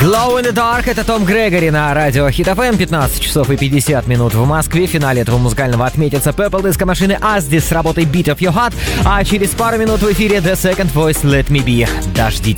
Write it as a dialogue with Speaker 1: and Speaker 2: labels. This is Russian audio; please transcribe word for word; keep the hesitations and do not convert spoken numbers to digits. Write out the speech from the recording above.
Speaker 1: Glow in the Dark — это Том Грегори на радио Hit эф эм. пятнадцать часов и пятьдесят минут в Москве. В финале этого музыкального отметится Purple Disco машины Asdi с работой Beat of Your Heart. А через пару минут в эфире The Second Voice Let Me Be. Дождитесь.